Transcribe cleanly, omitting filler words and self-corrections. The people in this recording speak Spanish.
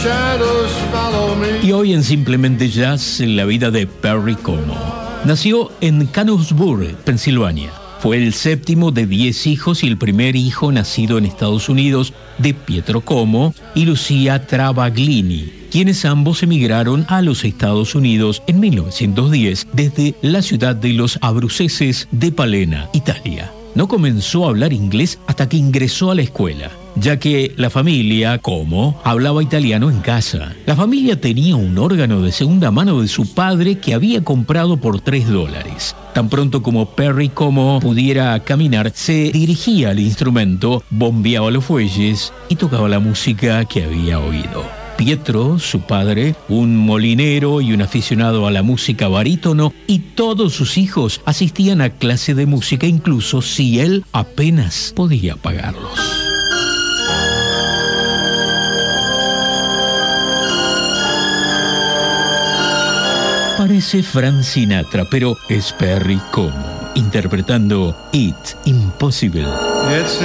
Y hoy en Simplemente Jazz, la vida de Perry Como. Nació en Canonsburg, Pensilvania. Fue el séptimo de 10 hijos y el primer hijo nacido en Estados Unidos de Pietro Como y Lucia Travaglini, quienes ambos emigraron a los Estados Unidos en 1910 desde la ciudad de los Abruceses de Palena, Italia. No comenzó a hablar inglés hasta que ingresó a la escuela, ya que la familia Como hablaba italiano en casa. La familia tenía un órgano de segunda mano de su padre que había comprado por $3. Tan pronto como Perry Como pudiera caminar, se dirigía al instrumento, bombeaba los fuelles y tocaba la música que había oído. Pietro, su padre, un molinero y un aficionado a la música barítono, y todos sus hijos asistían a clase de música, incluso si él apenas podía pagarlos. Parece Frank Sinatra, pero es Perry Como, interpretando It's Impossible.